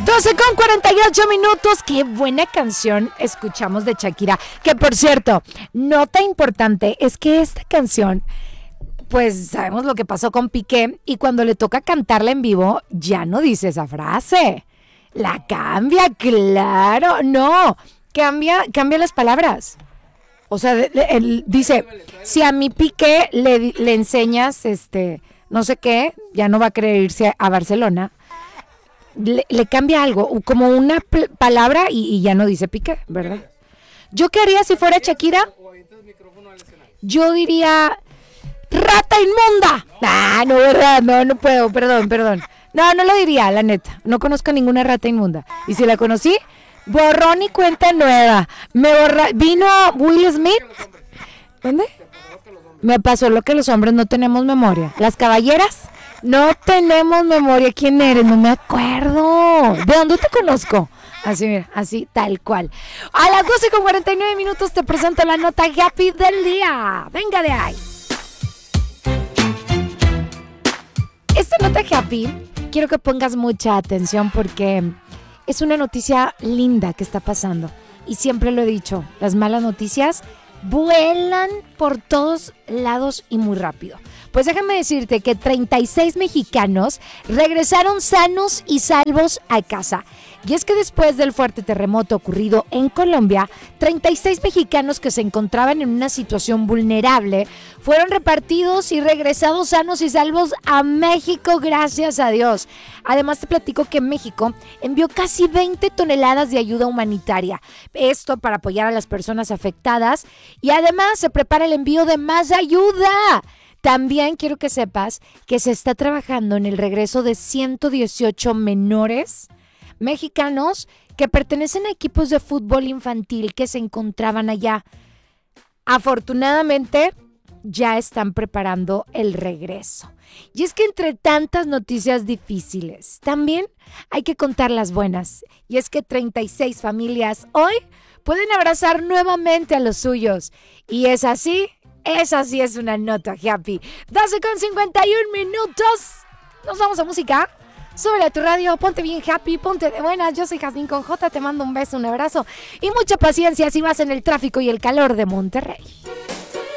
12:48. Qué buena canción escuchamos de Shakira. Que por cierto, nota importante es que esta canción, pues sabemos lo que pasó con Piqué y cuando le toca cantarla en vivo, ya no dice esa frase. La cambia, claro. No, cambia las palabras. O sea, él dice, si a mi Piqué le enseñas, no sé qué, ya no va a querer irse a Barcelona. Le cambia algo, como una palabra y ya no dice Piqué, ¿verdad? ¿Yo qué haría si fuera Shakira? Yo diría, ¡rata inmunda! No, ¿verdad? No puedo, perdón. No lo diría, la neta. No conozco ninguna rata inmunda. Y si la conocí, borrón y cuenta nueva. Vino Will Smith. ¿Dónde? Me pasó lo que los hombres no tenemos memoria. Las caballeras no tenemos memoria. ¿Quién eres? No me acuerdo. ¿De dónde te conozco? Así, mira, así, tal cual. A las 12:49 te presento la nota happy del día. Venga de ahí. Esta nota happy, quiero que pongas mucha atención porque es una noticia linda que está pasando. Y siempre lo he dicho, las malas noticias vuelan por todos lados y muy rápido. Pues déjame decirte que 36 mexicanos regresaron sanos y salvos a casa. Y es que después del fuerte terremoto ocurrido en Colombia, 36 mexicanos que se encontraban en una situación vulnerable fueron repartidos y regresados sanos y salvos a México, gracias a Dios. Además te platico que México envió casi 20 toneladas de ayuda humanitaria. Esto para apoyar a las personas afectadas y además se prepara el envío de más ayuda. También quiero que sepas que se está trabajando en el regreso de 118 menores mexicanos que pertenecen a equipos de fútbol infantil que se encontraban allá. Afortunadamente, ya están preparando el regreso. Y es que entre tantas noticias difíciles, también hay que contar las buenas. Y es que 36 familias hoy pueden abrazar nuevamente a los suyos. Y esa sí es una nota happy. 12:51. Nos vamos a música. Súbele a tu radio, ponte bien happy, ponte de buenas. Yo soy Jazmín con J, te mando un beso, un abrazo y mucha paciencia si vas en el tráfico y el calor de Monterrey.